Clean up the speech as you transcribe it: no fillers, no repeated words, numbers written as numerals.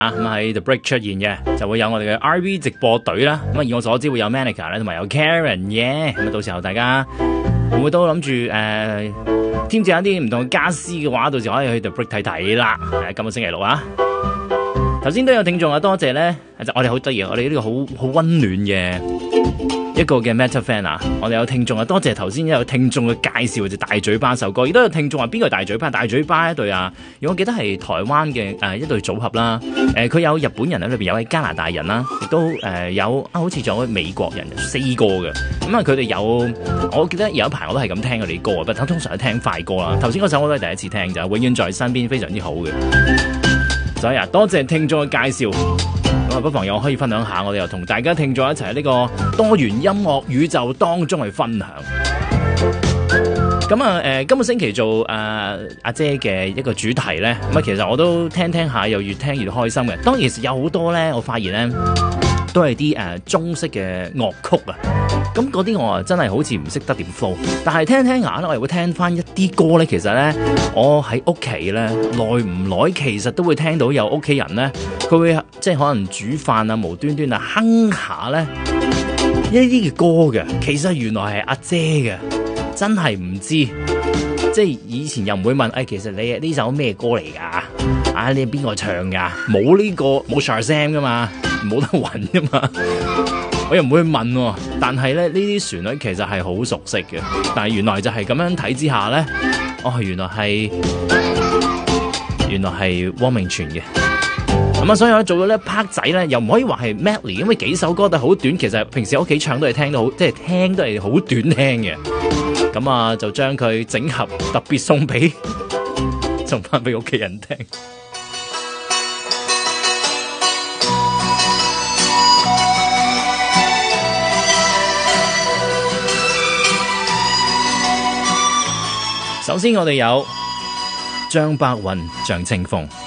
咁喺 The Break 出現嘅，就會有我哋嘅 RV 直播隊啦。咁以我所知會有 Manica 咧，同埋有 Karen 嘅。咁到時候大家會唔會都諗住添置一啲唔同嘅家私嘅話，到時可以去 The Break 睇睇啦。今個星期六啊，頭先都有聽眾啊，多謝咧，我哋好得意，我哋呢個好溫暖嘅一個嘅 Meta Fan 啊，我哋有聽眾啊，多謝頭先有聽眾嘅介紹就大嘴巴首歌，亦都有聽眾話邊個係大嘴巴？大嘴巴一對啊，如果我記得係台灣嘅一對組合啦，佢有日本人喺裏邊，有位加拿大人啦，亦都有好似仲有美國人4個嘅，咁啊佢哋有，我記得有一排我都係咁聽佢哋歌，不過通常都聽快歌啦，頭先嗰首我都係第一次聽就，永遠在身邊非常之好嘅，所以啊多謝聽眾嘅介紹。咁啊，不妨又可以分享下，我哋又同大家聽眾一齊喺呢個多元音樂宇宙當中去分享。咁啊，今個星期做阿姐嘅一個主題咧，咁啊，其實我都聽下，又越聽越開心嘅。當然有好多咧，我發現咧都係啲中式嘅樂曲啊。咁嗰啲我真係好似唔識得點 flow， 但係聽下咧，我又會聽翻一啲歌咧。其實咧，我喺屋企咧，耐唔耐其實都會聽到有屋企人咧，佢會即係可能煮飯啊，無端端啊哼下咧一啲嘅歌嘅。其實原來係阿姐嘅，真係唔知。即係以前又唔會問，其實你呢首咩歌嚟㗎？你係邊個唱㗎？冇呢個冇 Shazam 㗎嘛，冇得揾㗎嘛。我又唔會問，但係咧呢啲旋律其實係好熟悉嘅，但係原來就係咁樣睇之下咧，原來係汪明荃嘅。咁啊，所以我做咗呢 part 仔咧，又唔可以話係 medley， 因為幾首歌都係好短，其實平時喺屋企唱都係聽到好，即係聽都係好短聽嘅。咁啊，就將佢整合特別送翻俾屋企人聽。首先我哋有張伯雲、張清風。